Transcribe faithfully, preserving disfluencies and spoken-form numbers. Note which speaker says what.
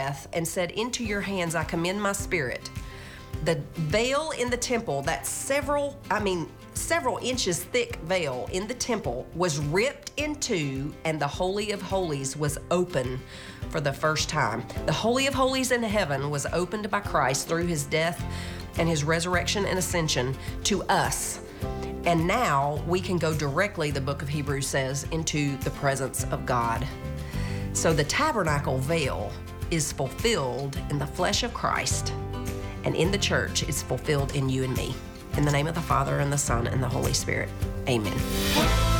Speaker 1: breath and said, "Into your hands I commend my spirit," the veil in the temple, that several, I mean, several inches thick veil in the temple was ripped in two, and the Holy of Holies was open for the first time. The Holy of Holies in heaven was opened by Christ through his death and his resurrection and ascension to us. And now we can go directly, the book of Hebrews says, into the presence of God. So the tabernacle veil is fulfilled in the flesh of Christ, and in the church it's fulfilled in you and me. In the name of the Father, and the Son, and the Holy Spirit. Amen.